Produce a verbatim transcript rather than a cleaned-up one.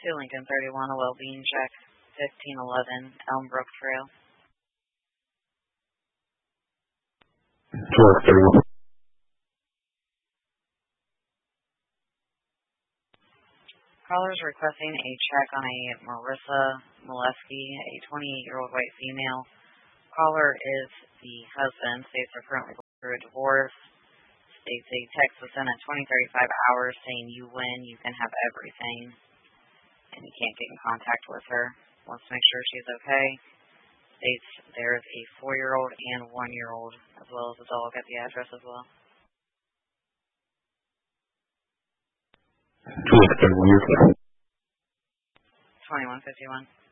to Lincoln thirty-one, a well-being check, fifteen eleven Elmbrook Trail. George thirty-one. Caller is requesting a check on a Marissa Molesky, a twenty-eight-year-old white female. Caller is the husband. States are currently going through a divorce. States a text was sent at twenty thirty-five hours saying you win, you can have everything. And you can't get in contact with her. Wants to make sure she's okay. States there's a four-year-old and one-year-old, as well as a dog at the address as well. George thirty-one. twenty-one fifty-one.